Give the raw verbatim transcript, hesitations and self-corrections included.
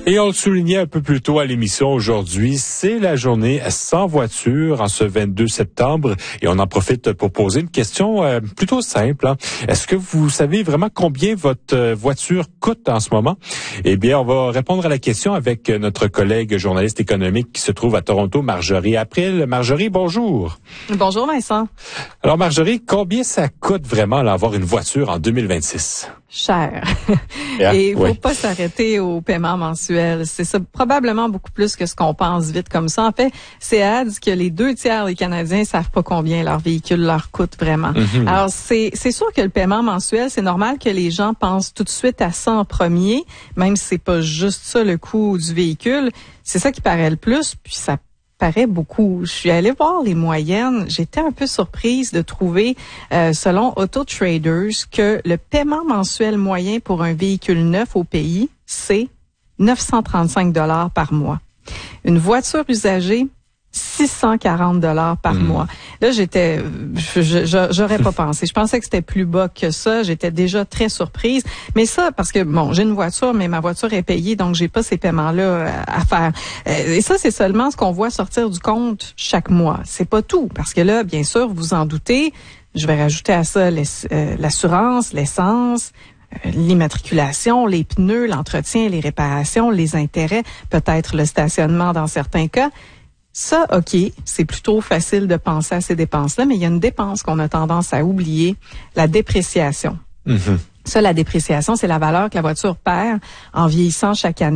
Et on le soulignait un peu plus tôt à l'émission aujourd'hui, c'est la journée sans voiture en ce vingt-deux septembre et on en profite pour poser une question euh, plutôt simple. Hein. Est-ce que vous savez vraiment combien votre euh, voiture coûte en ce moment? Eh bien, on va répondre à la question avec notre collègue journaliste économique qui se trouve à Toronto, Marjorie April. Marjorie, bonjour. Bonjour Vincent. Alors Marjorie, combien ça coûte vraiment là, avoir une voiture en deux mille vingt-six? Cher. Yeah, Et il faut oui. pas s'arrêter au paiement mensuel. C'est ça, probablement beaucoup plus que ce qu'on pense vite comme ça. En fait, C A dit que les deux tiers des Canadiens savent pas combien leur véhicule leur coûte vraiment. Mm-hmm. Alors, c'est, c'est sûr que le paiement mensuel, c'est normal que les gens pensent tout de suite à ça en premier, même si c'est pas juste ça le coût du véhicule. C'est ça qui paraît le plus, puis ça paraît beaucoup. Je suis allée voir les moyennes. J'étais un peu surprise de trouver, euh, selon Auto Traders, que le paiement mensuel moyen pour un véhicule neuf au pays, c'est neuf cent trente-cinq dollars par mois. Une voiture usagée, six cent quarante dollars par mmh. mois. Là, j'étais, je, je, j'aurais pas pensé. Je pensais que c'était plus bas que ça. J'étais déjà très surprise. Mais ça, parce que bon, j'ai une voiture, mais ma voiture est payée, donc j'ai pas ces paiements-là à faire. Et ça, c'est seulement ce qu'on voit sortir du compte chaque mois. C'est pas tout, parce que là, bien sûr, vous en doutez, je vais rajouter à ça l'assurance, l'essence, l'immatriculation, les pneus, l'entretien, les réparations, les intérêts, peut-être le stationnement dans certains cas. Ça, OK, c'est plutôt facile de penser à ces dépenses-là, mais il y a une dépense qu'on a tendance à oublier, la dépréciation. Mm-hmm. Ça, la dépréciation, c'est la valeur que la voiture perd en vieillissant chaque année.